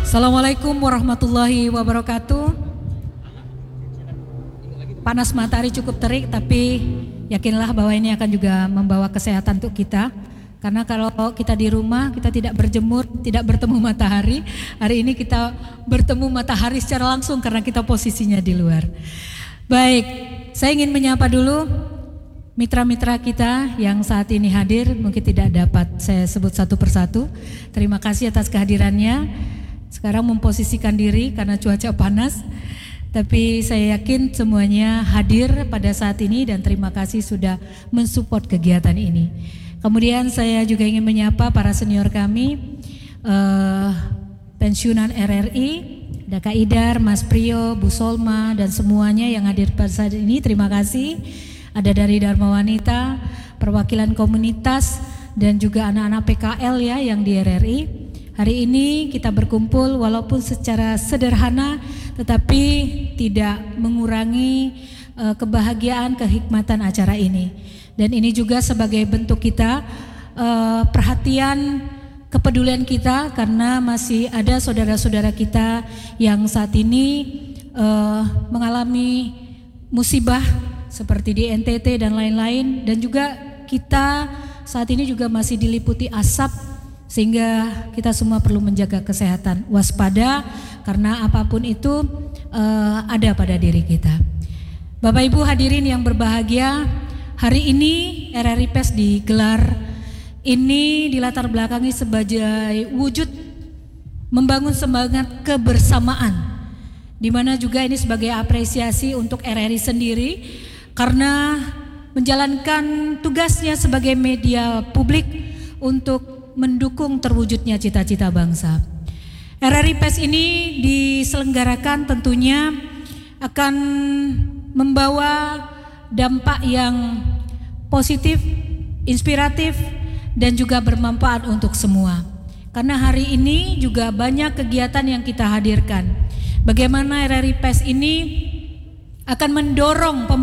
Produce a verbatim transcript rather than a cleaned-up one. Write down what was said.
Assalamualaikum warahmatullahi wabarakatuh. Panas matahari cukup terik, tapi yakinlah bahwa ini akan juga membawa kesehatan untuk kita. Karena kalau kita di rumah, kita tidak berjemur, tidak bertemu matahari. Hari ini kita bertemu matahari secara langsung karena kita posisinya di luar. Baik, saya ingin menyapa dulu mitra-mitra kita yang saat ini hadir, mungkin tidak dapat saya sebut satu persatu. Terima kasih atas kehadirannya. Sekarang memposisikan diri karena cuaca panas, tapi saya yakin semuanya hadir pada saat ini dan terima kasih sudah mensupport kegiatan ini. Kemudian saya juga ingin menyapa para senior kami, eh, pensiunan R R I, ada Kak Idar, Mas Priyo, Bu Solma dan semuanya yang hadir pada saat ini, terima kasih. Ada dari Dharma Wanita, perwakilan komunitas dan juga anak-anak P K L ya yang di R R I. Hari ini kita berkumpul walaupun secara sederhana tetapi tidak mengurangi uh, kebahagiaan, kehikmatan acara ini. Dan ini juga sebagai bentuk kita uh, perhatian, kepedulian kita karena masih ada saudara-saudara kita yang saat ini uh, mengalami musibah seperti di N T T dan lain-lain, dan juga kita saat ini juga masih diliputi asap sehingga kita semua perlu menjaga kesehatan, waspada karena apapun itu uh, ada pada diri kita. Bapak Ibu hadirin yang berbahagia, hari ini R R I P E S digelar ini dilatar belakangi sebagai wujud membangun semangat kebersamaan, di mana juga ini sebagai apresiasi untuk R R I sendiri karena menjalankan tugasnya sebagai media publik untuk mendukung terwujudnya cita-cita bangsa. R R I P E S ini diselenggarakan tentunya akan membawa dampak yang positif, inspiratif dan juga bermanfaat untuk semua. Karena hari ini juga banyak kegiatan yang kita hadirkan. Bagaimana R R I P E S ini akan mendorong